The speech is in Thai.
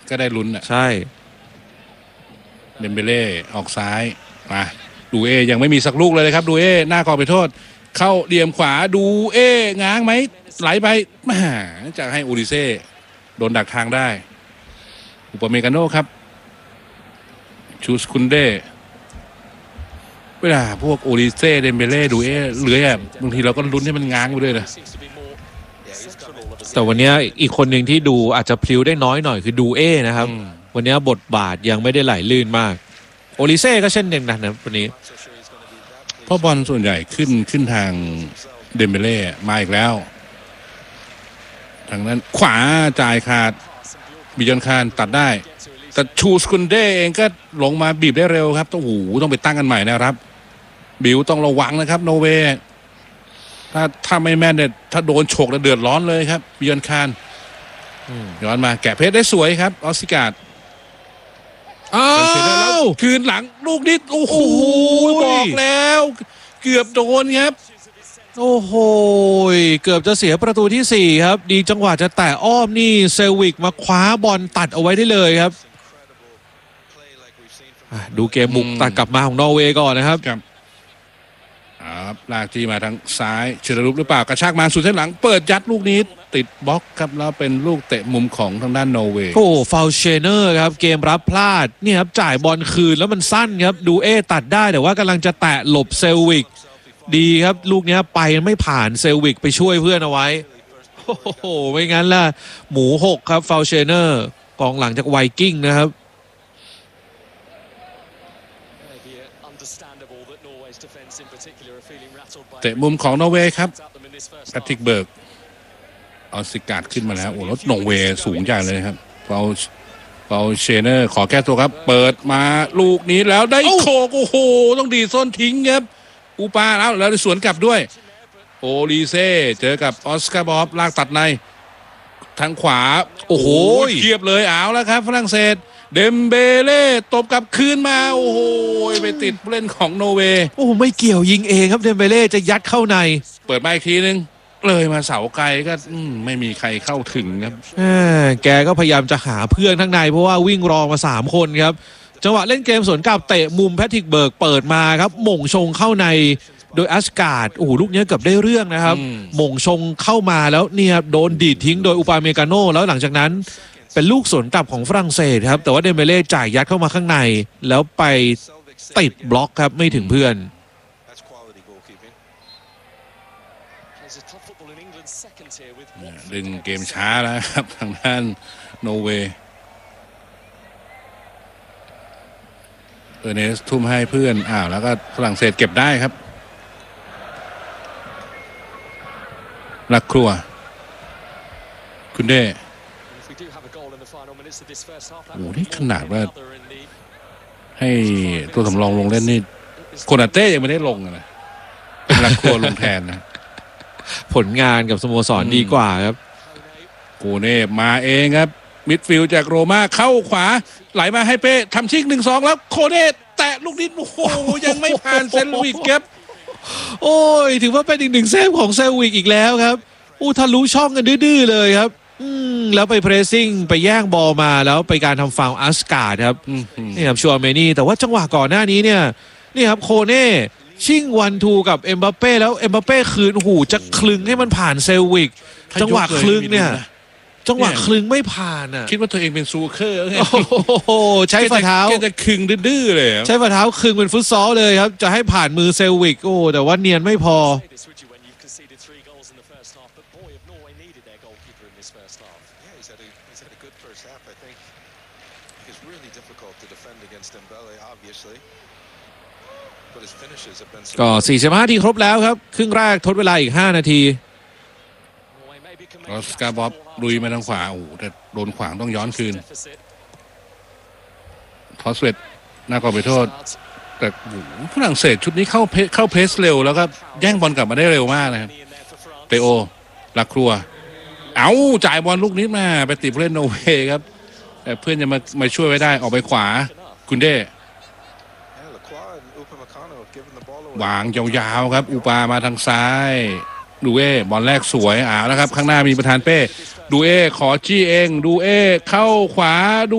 ก็ได้ลุ้นอ่ะใช่เดมเบเล่ออกซ้ายมาดูเอยังไม่มีสักลูกเลยครับดูเอหน้ากรอบไปโทษเข้าเหลี่ยมขวาดูเอง้างไหมไหลไปมาจะให้อูริเซ่โดนดักทางได้อุปเมกาโน่ครับชูสคุนเดเวลาพวกอูริเซ่เดมเบเล่ดูเอเหลือบางทีเราก็ลุ้นให้มันง้างไปด้วยนะแต่วันนี้อีกคนหนึ่งที่ดูอาจจะพลิ้วได้น้อยหน่อยคือดูเอนะครับวันนี้บทบาทยังไม่ได้ไหลลื่นมากโอลิเซ่ก็เช่นเดียวกันนะวันนี้เพราะบอลส่วนใหญ่ขึ้นทางเดมเบเล่มาอีกแล้วทางนั้นขวาจ่ายขาดบิยอนคานตัดได้แต่ชูสคุนเดเองก็ลงมาบีบได้เร็วครับต้องไปตั้งกันใหม่นะครับบิวต้องระวังนะครับโนเวถ้าไม่แม่นเนี่ยถ้าโดนฉกแล้วเดือดร้อนเลยครับบิยอนคานย้อนมาแกะเพชรได้สวยครับออสการ์ดคืนหลังลูกนิดโอ้โหบอกแล้วเกือบโดนครับโอ้โหเกือบจะเสียประตูที่4ครับดีจังหวะจะแตะอ้อมนี่เซลวิกมาคว้าบอลตัดเอาไว้ได้เลยครับดูเกมบุกตัดกลับมาของนอร์เวย์ก่อนนะครับลากที่มาทางซ้ายเชลลุกหรือเปล่ากระชากมาสุดเส้นหลังเปิดยัดลูกนี้ติดบล็อกครับแล้วเป็นลูกเตะมุมของทางด้านนอร์เวย์ฟาวเชเนอร์ครับเกมรับพลาดนี่ครับจ่ายบอลคืนแล้วมันสั้นครับดูเอตัดได้แต่ว่ากำลังจะแตะหลบเซลวิกดีครับลูกนี้ไปไม่ผ่านเซลวิกไปช่วยเพื่อนเอาไว้โอ้โหไม่งั้นล่ะหมู6ครับฟาวเชเนอร์กองหลังจากไวกิ้งนะครับเตะมุมของนอร์เวย์ครับแพทริกเบิร์กเอาสิการ์ดขึ้นมาแล้วโอ้รถนอร์เวย์สูงใหญ่เลยครับเฟาเชเนอร์ขอแก้ตัวครับเปิดมาลูกนี้แล้วได้โคกโอ้โหต้องดีส้นทิ้งครับอูปาแล้วสวนกลับด้วยโอลีเซ่เจอกับออสการ์บอฟลากตัดในทางขวาโอ้โหเทียบเลยเอาแล้วครับฝรั่งเศสเดมเบเล่ตบกลับคืนมาโอ้โหไปติดเล่นของนอร์เวย์โอ้ไม่เกี่ยวยิงเองครับเดมเบเล่จะยัดเข้าในเปิดมาอีกทีนึงเลยมาเสาไกลก็ไม่มีใครเข้าถึงครับแกก็พยายามจะหาเพื่อนข้างในเพราะว่าวิ่งรอมา3คนครับจังหวะเล่นเกมสวนกลับเตะมุมแพทริกเบิร์กเปิดมาครับหม่งชงเข้าในโดยอัสการ์ดโอ้โหลูกนี้เกือบได้เรื่องนะครับหม่งชงเข้ามาแล้วเนี่ยโดนดีดทิ้งโดยอุปาเมกาโนแล้วหลังจากนั้นเป็นลูกสวนกลับของฝรั่งเศสครับแต่ว่าเดมเบเล่จ่ายยัดเข้ามาข้างในแล้วไปติดบล็อกครับไม่ถึงเพื่อนดึงเกมช้าแล้วครับทางด้านนอร์เวย์เนสทุ่มให้เพื่อนแล้วก็ฝรั่งเศสเก็บได้ครับลักครัวคุณเด้โอ้นี่ขนาดว่าให้ตัวสำรองลงเล่นนี่โคนาเต้ยังไม่ได้ลงนะลักครัวลงแทนนะผลงานกับสโมสรดีกว่าครับโกเน่มาเองครับมิดฟิลด์จากโรม่าเข้าขวาไหลมาให้เป้ทำชิง 1-2 แล้วโคเน่แตะลูกนิดโอ้โหยังไม่ผ่านเซลวิกครับโอ้ยถือว่าเป็นอีก1เซฟของเซลวิกอีกแล้วครับทะลุช่องกันดื้อเลยครับแล้วไปเพรสซิ่งไปแย่งบอลมาแล้วไปการทำฟาวล์อัสการ์ดครับนี่ครับชัวร์เมนี่แต่ว่าจังหวะก่อนหน้านี้เนี่ยนี่ครับโคเน่ชิ่ง1-2กับเอ็มบัปเป้แล้วเอ็มบัปเป้คืนหูจะคลึงให้มันผ่านเซลวิกจังหวะคลึงเนี่ยจังหวะคลึงไม่ผ่านคิดว่าตัวเองเป็นซูเคอร์ใช้ฝ่าเท้าจะคลึงดื้อเลยใช้ฝ่าเท้าคลึงเป็นฟุตซอลเลยครับจะให้ผ่านมือเซลวิกแต่ว่าเนียนไม่พอก็45 นาทีครบแล้วครับครึ่งแรกทดเวลาอีก5 นาทีออสการ์บอฟลุยมาทางขวาแต่โดนขวางต้องย้อนคืนทอสเวตน่ากอไปโทษแต่ฝรั่งเศสชุดนี้เข้าเพรสเร็วแล้วก็แย่งบอลกลับมาได้เร็วมากนะครับเตโอลักครัวจ่ายบอลลูกนี้มาไปติดเล่นโนเวย์ครับแต่เพื่อนจะมาช่วยไว้ได้ออกไปขวาคุณเด้วางยาวๆครับอูปามาทางซ้ายดูเอบอลแรกสวยแล้วครับข้างหน้ามีประธานเป้ดูเอขอจี้เองดูเอเข้าขวาดู